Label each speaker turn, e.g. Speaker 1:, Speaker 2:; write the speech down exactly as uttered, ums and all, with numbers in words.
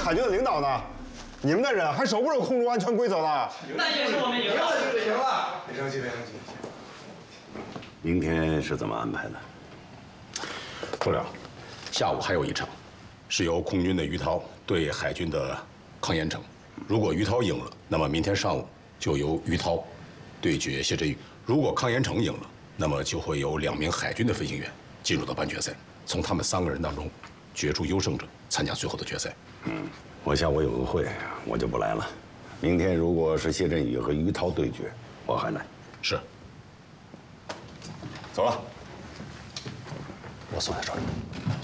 Speaker 1: 海军的领导呢，你们的人还守不守空中安全规则呢？
Speaker 2: 那也是我们赢了，
Speaker 3: 赢了，
Speaker 4: 别生气，别生气。
Speaker 5: 明天是怎么安排的？
Speaker 6: 部长，下午还有一场，是由空军的于涛对海军的康延成。如果于涛赢了，那么明天上午就由于涛对决谢振宇；如果康延成赢了，那么就会有两名海军的飞行员进入到半决赛，从他们三个人当中决出优胜者，参加最后的决赛。
Speaker 5: 嗯，我下午有个会，我就不来了。明天如果是谢振宇和于涛对决，我还来。
Speaker 6: 是。
Speaker 5: 走了。
Speaker 6: 我送下手里。